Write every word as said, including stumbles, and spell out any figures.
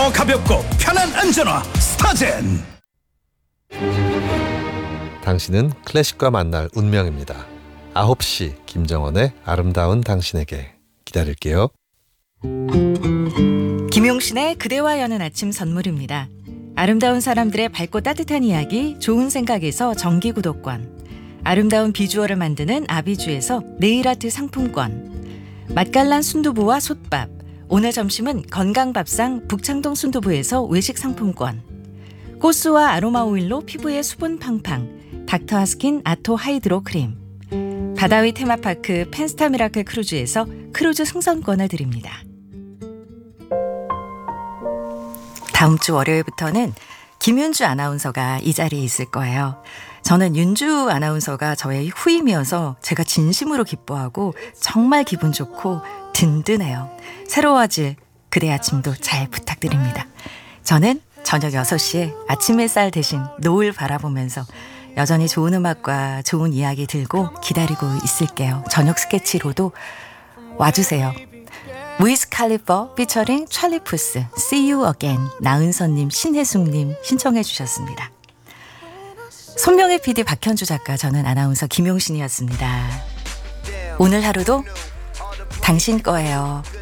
더 가볍고 편한 안전화 스타젠. 당신은 클래식과 만날 운명입니다. 아홉 시 김정원의 아름다운 당신에게 기다릴게요. 김용신의 그대와 여는 아침 선물입니다. 아름다운 사람들의 밝고 따뜻한 이야기 좋은 생각에서 정기 구독권, 아름다운 비주얼을 만드는 아비주에서 네일아트 상품권, 맛깔난 순두부와 솥밥, 오늘 점심은 건강밥상 북창동 순두부에서 외식 상품권, 호수와 아로마 오일로 피부에 수분 팡팡 닥터하스킨 아토 하이드로 크림, 바다위 테마파크 펜스타 미라클 크루즈에서 크루즈 승선권을 드립니다. 다음 주 월요일부터는 김윤주 아나운서가 이 자리에 있을 거예요. 저는 윤주 아나운서가 저의 후임이어서 제가 진심으로 기뻐하고 정말 기분 좋고 든든해요. 새로워질 그대 아침도 잘 부탁드립니다. 저는 저녁 여섯 시에 아침 햇살 대신 노을 바라보면서 여전히 좋은 음악과 좋은 이야기 들고 기다리고 있을게요. 저녁 스케치로도 와주세요. 위스 칼리퍼 피처링 찰리 푸스 See You Again, 나은선님, 신혜숙님 신청해 주셨습니다. 손명의 피디 박현주 작가, 저는 아나운서 김용신이었습니다. 오늘 하루도 당신 거예요.